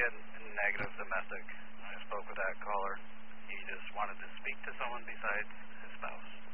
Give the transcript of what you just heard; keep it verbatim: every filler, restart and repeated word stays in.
a negative domestic. I spoke with that caller. He just wanted to speak to someone besides his spouse.